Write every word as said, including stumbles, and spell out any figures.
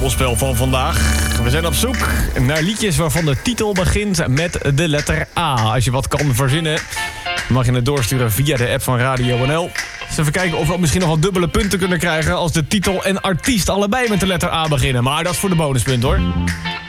hobbelspel van vandaag. We zijn op zoek naar liedjes waarvan de titel begint met de letter A. Als je wat kan verzinnen, mag je het doorsturen via de app van Radio N L. Dus even kijken of we misschien nog wat dubbele punten kunnen krijgen als de titel en artiest allebei met de letter A beginnen. Maar dat is voor de bonuspunt, hoor.